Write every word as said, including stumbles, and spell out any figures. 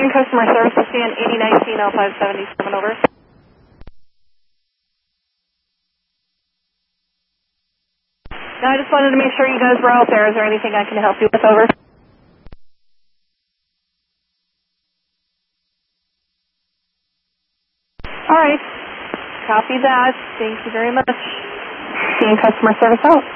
Securing customer service to C N eighty nineteen L five seventy-seven, over. No, I just wanted to make sure you guys were out there. Is there anything I can help you with, over? All right. Copy that. Thank you very much. Seeing customer service out.